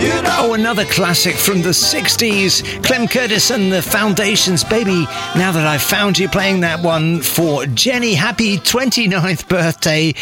Oh, another classic from the 60s. Clem Curtis and the Foundations, Baby, Now That I've Found You, playing that one for Jenny. Happy 29th birthday